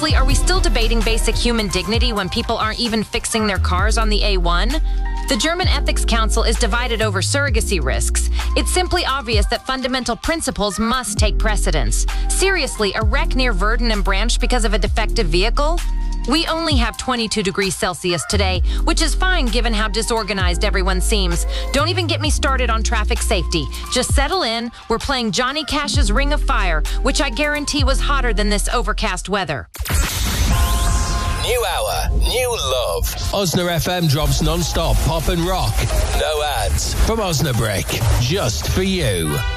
Seriously, are we still debating basic human dignity when people aren't even fixing their cars on the A1? The German Ethics Council is divided over surrogacy risks. It's simply obvious that fundamental principles must take precedence. Seriously, a wreck near Verden and Branch because of a defective vehicle? We only have 22 degrees Celsius today, which is fine given how disorganized everyone seems. Don't even get me started on traffic safety. Just settle in. We're playing Johnny Cash's Ring of Fire, which I guarantee was hotter than this overcast weather. New hour, new love. Osna FM drops non-stop pop and rock. No ads from Osnabrück, just for you.